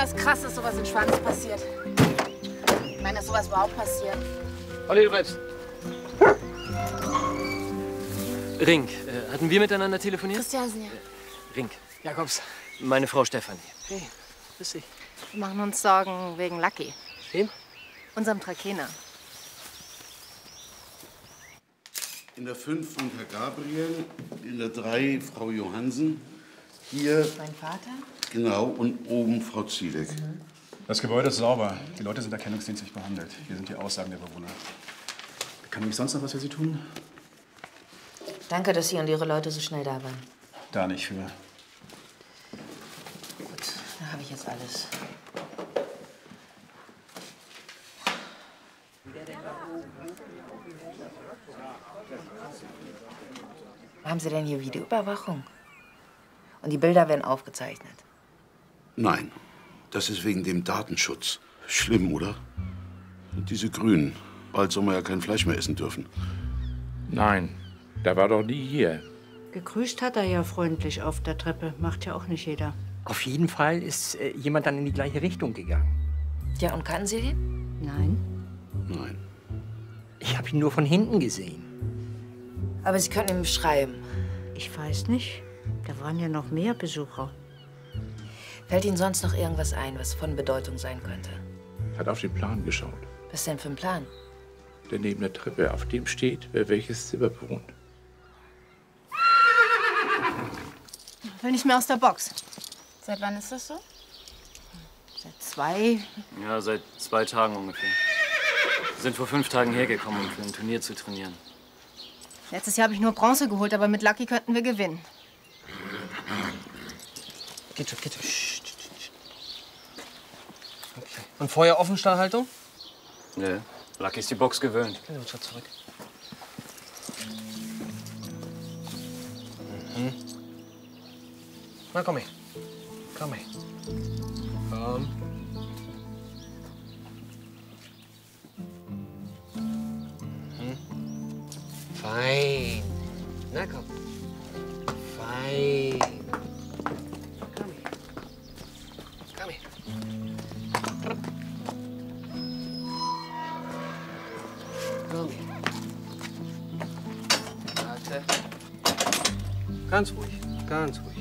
das krass, dass sowas in Schwanz passiert. Ich meine, dass sowas überhaupt passiert. Olli, du bleibst. Rink, hatten wir miteinander telefoniert? Christiansen, ja. Rink, Jakobs. meine Frau Stefanie. Hey, grüß dich. Wir machen uns Sorgen wegen Lucky. Wem? Unserem Trakehner. In der 5 wohnt Herr Gabriel, in der 3 Frau Johansen, hier... Mein Vater? Genau, und oben Frau Zielek. Das Gebäude ist sauber. Die Leute sind erkennungsdienstlich behandelt. Hier sind die Aussagen der Bewohner. Kann ich sonst noch was für Sie tun? Danke, dass Sie und Ihre Leute so schnell da waren. Da nicht für. Gut, da habe ich jetzt alles. Haben Sie denn hier Videoüberwachung? Und die Bilder werden aufgezeichnet? Nein, das ist wegen dem Datenschutz. Schlimm, oder? Diese Grünen. Bald soll man ja kein Fleisch mehr essen dürfen. Nein, der war doch nie hier. Gegrüßt hat er ja freundlich auf der Treppe. Macht ja auch nicht jeder. Auf jeden Fall ist jemand dann in die gleiche Richtung gegangen. Ja, und kannten Sie den? Nein. Nein. Ich habe ihn nur von hinten gesehen. Aber Sie können ihn beschreiben. Ich weiß nicht. Da waren ja noch mehr Besucher. Fällt Ihnen sonst noch irgendwas ein, was von Bedeutung sein könnte? Hat auf den Plan geschaut. Was denn für ein Plan? Der neben der Treppe, auf dem steht, wer welches Zimmer bewohnt. Will nicht mehr aus der Box. Seit wann ist das so? Seit 2. Ja, seit 2 Tagen ungefähr. Wir sind vor 5 Tagen hergekommen, um für ein Turnier zu trainieren. Letztes Jahr habe ich nur Bronze geholt, aber mit Lucky könnten wir gewinnen. Geht schon, geht schon. Okay. Und vorher Offenstallhaltung? Nee, Lucky ist die Box gewöhnt. Gehen wir einen Schritt zurück. Mhm. Na, komm her. Komm her. Komm. Mhm. Fein. Na, komm. Fein. Komm her. Komm her. Komm her. Warte. Ganz ruhig, ganz ruhig.